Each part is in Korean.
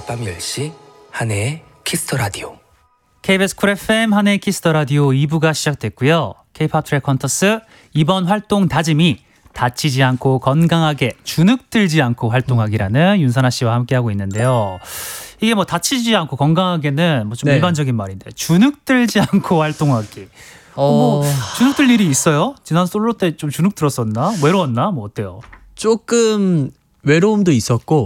밤 10시 한혜의 키스더 라디오. KBS 쿨 FM 한혜의 키스더 라디오 2부가 시작됐고요. K-POP 트랙 헌터스 이번 활동 다짐이 다치지 않고 건강하게 주눅들지 않고 활동하기라는 윤선아 씨와 함께하고 있는데요. 이게 뭐 다치지 않고 건강하게는 뭐 좀 네. 일반적인 말인데 주눅들지 않고 활동하기. 뭐 주눅들 일이 있어요? 지난 솔로 때 좀 주눅 들었었나? 외로웠나? 뭐 어때요? 조금 외로움도 있었고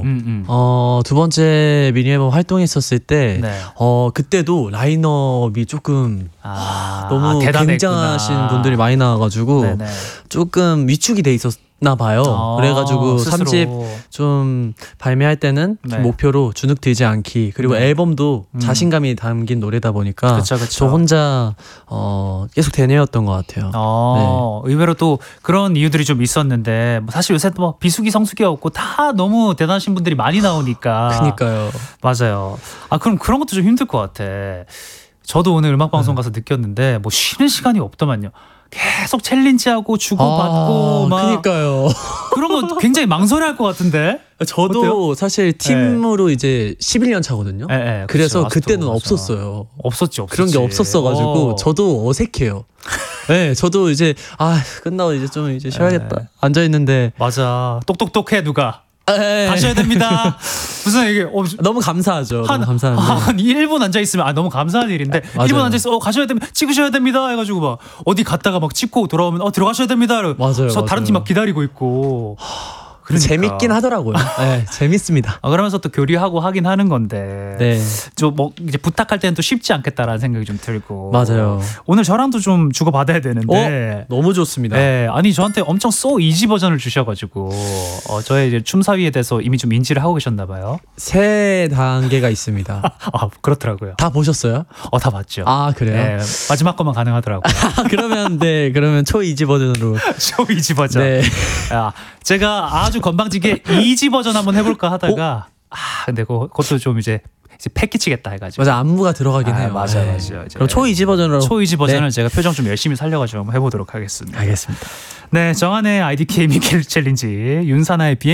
두 번째 미니 앨범 활동했었을 때 네. 그때도 라인업이 조금 너무 대단했구나. 굉장하신 분들이 많이 나와가지고 네네. 조금 위축이 돼 있었나 봐요. 그래가지고 스스로. 3집 좀 발매할 때는 네. 좀 목표로 주눅 들지 않기, 그리고 앨범도 자신감이 담긴 노래다 보니까 그쵸. 저 혼자 계속 되뇌었던 것 같아요. 의외로 또 그런 이유들이 좀 있었는데 뭐 사실 요새 뭐 비수기 성수기 없고 다 너무 대단하신 분들이 많이 나오니까. 그니까요. 맞아요. 그럼 그런 것도 좀 힘들 것 같아. 저도 오늘 음악 방송 가서 느꼈는데 뭐 쉬는 시간이 없더만요. 계속 챌린지하고 주고받고 막 그니까요. 그런 거 굉장히 망설여할 것 같은데. 저도 어때요? 사실 팀으로 이제 11년 차거든요. 그래서 그쵸. 그때는 맞아. 없었어요. 없었지. 그런 게 없었어가지고 저도 어색해요. 네, 저도 이제 끝나고 이제 좀 이제 쉬어야겠다. 앉아 있는데 맞아. 똑똑똑해 누가. 네. 가셔야 됩니다. 무슨 이게 너무 감사하죠. 너무 감사한데. 한 1분 앉아 있으면 너무 감사한 일인데 맞아요. 1분 앉아 있어 가셔야 됩니다. 찍으셔야 됩니다 해가지고 막 어디 갔다가 막 찍고 돌아오면 들어가셔야 됩니다. 맞아요. 다른 팀 막 기다리고 있고. 그러니까. 재밌긴 하더라고요. 네, 재밌습니다. 그러면서 또 교류하고 하긴 하는 건데. 네. 저 뭐 이제 부탁할 때는 또 쉽지 않겠다라는 생각이 좀 들고. 맞아요. 오늘 저랑도 좀 주고 받아야 되는데. 너무 좋습니다. 네, 아니 저한테 엄청 so easy 버전을 주셔가지고 저의 이제 춤사위에 대해서 이미 좀 인지를 하고 계셨나봐요. 3단계가 있습니다. 그렇더라고요. 다 보셨어요? 다 봤죠. 그래요? 네, 마지막 것만 가능하더라고요. 그러면 초 이지 버전으로. so easy 버전. 네. 제가 아주 건방지게 이지 버전 한번 해볼까 하다가 근데 그것도 좀 이제 패키치겠다 해가지고. 맞아, 안무가 들어가긴 해요. 맞아요. 그럼 초 이지 버전으로. 초 이지 버전을 제가 표정 좀 열심히 살려가지고 한번 해보도록 하겠습니다. 알겠습니다. 네, 정한의 IDK 미켈 챌린지, 윤사나의 비행